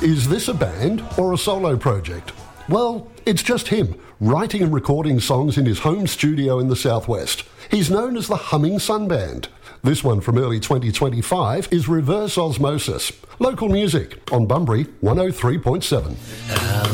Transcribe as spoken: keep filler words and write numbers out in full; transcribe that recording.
Is this a band or a solo project? Well, it's just him, writing and recording songs in his home studio in the southwest. He's known as the Humming Sun Band. This one from early twenty twenty-five is Reverse Osmosis. Local music on Bunbury one oh three point seven.